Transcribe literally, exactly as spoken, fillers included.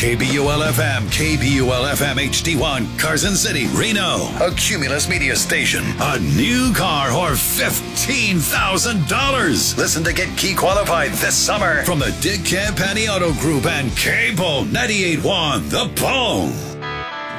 K B U L F M, K B U L F M H D one, Carson City, Reno. A Cumulus Media station. A new car or fifteen thousand dollars. Listen to get key qualified this summer from the Dick Campani Auto Group and Cable ninety-eight point one The Bone.